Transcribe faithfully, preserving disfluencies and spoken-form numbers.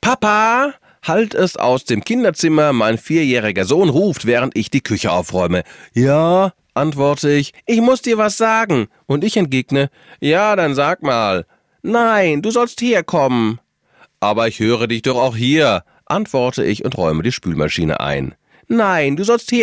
Papa, hallt es aus dem Kinderzimmer, mein vierjähriger Sohn ruft, während ich die Küche aufräume. Ja, antworte ich, ich muss dir was sagen. Und ich entgegne, ja, dann sag mal. Nein, du sollst herkommen. Aber ich höre dich doch auch hier, antworte ich und räume die Spülmaschine ein. Nein, du sollst her